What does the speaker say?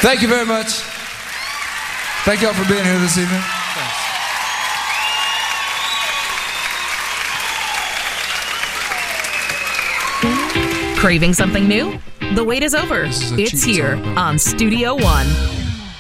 Thank you very much. Thank y'all for being here this evening. Craving something new? The wait is over. It's here on Studio One.